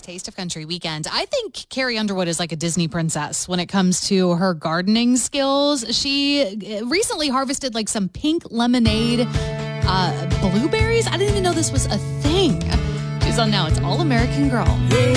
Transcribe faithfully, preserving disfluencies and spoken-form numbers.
Taste of Country weekend. I think Carrie Underwood is like a Disney princess when it comes to her gardening skills. She recently harvested like some pink lemonade uh, blueberries. I didn't even know this was a thing. She's on now. It's All American Girl.